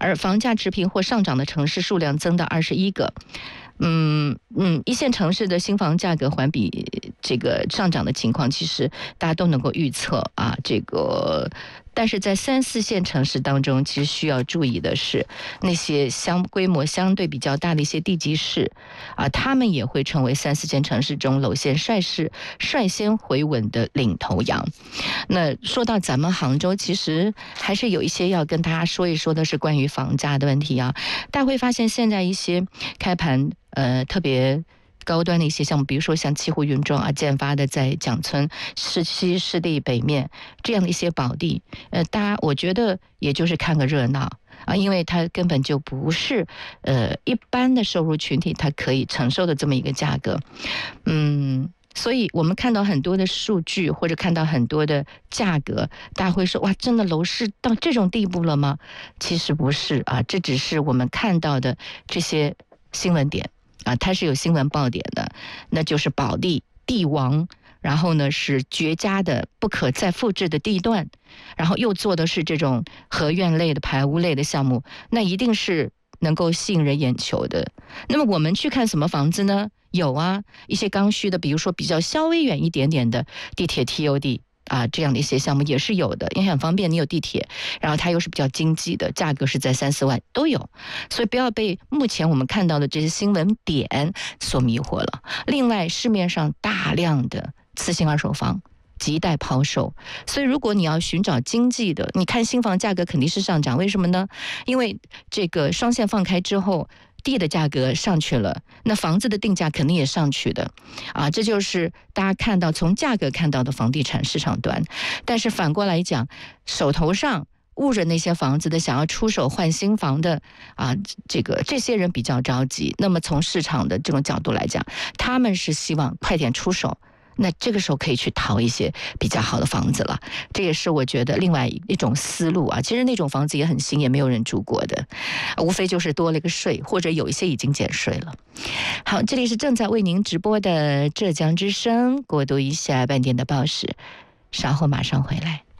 而房价持平或上涨的城市数量增到21个。一线城市的新房价格环比这个上涨的情况，其实大家都能够预测啊。但是在3、4线城市当中，其实需要注意的是，那些规模相对比较大的一些地级市啊，他们也会成为3、4线城市中楼县率先回稳的领头羊。那说到咱们杭州，其实还是有一些要跟大家说一说的是关于房价的问题啊。大家会发现现在一些开盘特别高端的一些项目，比如说像七湖云庄啊，建发的在蒋村17湿地北面这样的一些宝地，我觉得也就是看个热闹啊，因为它根本就不是一般的收入群体它可以承受的这么一个价格，所以我们看到很多的数据或者看到很多的价格，大家会说哇，真的楼市到这种地步了吗？其实不是啊，这只是我们看到的这些新闻点啊，它是有新闻爆点的，那就是宝地地王，然后呢是绝佳的不可再复制的地段，然后又做的是这种合院类的排屋类的项目，那一定是能够吸引人眼球的。那么我们去看什么房子呢？有啊，一些刚需的，比如说比较稍微远一点点的地铁 TOD。这样的一些项目也是有的，因为很方便，你有地铁，然后它又是比较经济的，价格是在3、4万都有，所以不要被目前我们看到的这些新闻点所迷惑了。另外，市面上大量的次新二手房亟待抛售，所以如果你要寻找经济的，你看新房价格肯定是上涨，为什么呢？因为这个双线放开之后，地的价格上去了，那房子的定价肯定也上去的这就是大家看到从价格看到的房地产市场端。但是反过来讲，手头上捂着那些房子的想要出手换新房的这些人比较着急，那么从市场的这种角度来讲，他们是希望快点出手，那这个时候可以去淘一些比较好的房子了，这也是我觉得另外一种思路啊。其实那种房子也很新，也没有人住过的，无非就是多了一个税，或者有一些已经减税了。好，这里是正在为您直播的浙江之声，过渡一下半点的报时，稍后马上回来。